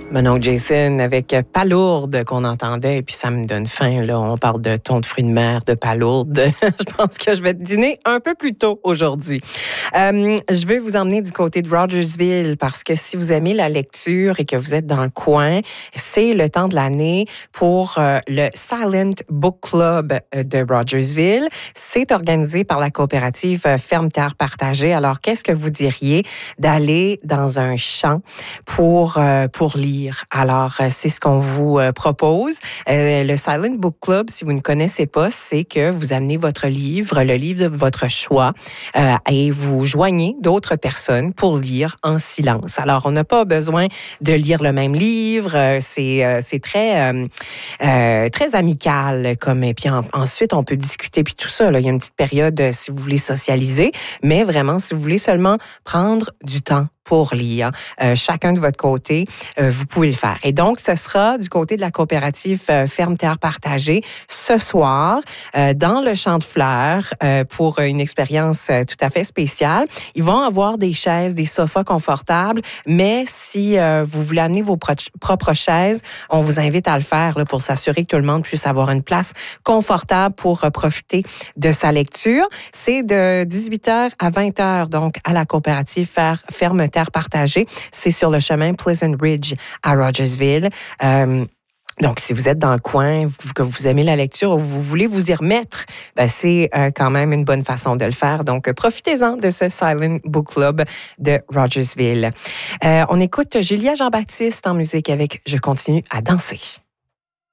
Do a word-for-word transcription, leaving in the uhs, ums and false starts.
Manon Jason avec Palourde qu'on entendait, et puis ça me donne faim, là. On parle de thon de fruits de mer, de palourde. Je pense que je vais dîner un peu plus tôt aujourd'hui. Euh, je veux vous emmener du côté de Rogersville parce que si vous aimez la lecture et que vous êtes dans le coin, c'est le temps de l'année pour euh, le Silent Book Club de Rogersville. C'est organisé par la coopérative Ferme Terre Partagée. Alors, qu'est-ce que vous diriez d'aller dans un champ pour, euh, pour lire? Alors, c'est ce qu'on vous propose. Euh, le Silent Book Club, si vous ne connaissez pas, c'est que vous amenez votre livre, le livre de votre choix, euh, et vous joignez d'autres personnes pour lire en silence. Alors, on n'a pas besoin de lire le même livre. C'est, euh, c'est très, euh, euh, très amical. Comme, et puis en, ensuite, on peut discuter, puis tout ça. Là, il y a une petite période euh, si vous voulez socialiser, mais vraiment, si vous voulez seulement prendre du temps pour lire, euh, chacun de votre côté, euh, vous pouvez le faire. Et donc, ce sera du côté de la coopérative euh, Ferme Terre Partagée ce soir euh, dans le Champ de Fleurs euh, pour une expérience euh, tout à fait spéciale. Ils vont avoir des chaises, des sofas confortables, mais si euh, vous voulez amener vos pro- propres chaises, on vous invite à le faire là, pour s'assurer que tout le monde puisse avoir une place confortable pour euh, profiter de sa lecture. C'est de dix-huit heures à vingt heures, donc à la coopérative Ferme Terre Partagée. C'est sur le chemin Pleasant Ridge à Rogersville. Euh, Donc, si vous êtes dans le coin, vous, que vous aimez la lecture ou vous voulez vous y remettre, ben c'est euh, quand même une bonne façon de le faire. Donc, profitez-en de ce Silent Book Club de Rogersville. Euh, on écoute Julia Jean-Baptiste en musique avec « Je continue à danser ».